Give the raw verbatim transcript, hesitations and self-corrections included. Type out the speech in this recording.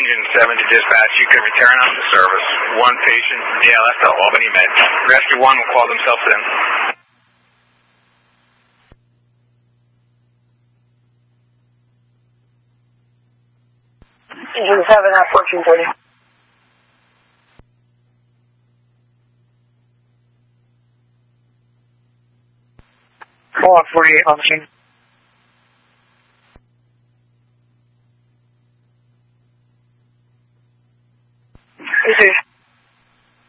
engine seven to dispatch. You can return on to service. One patient, D L S to Albany Med. Rescue one will call themselves in. Engine seven at fourteen thirty. Call on forty-eight on the machine. This is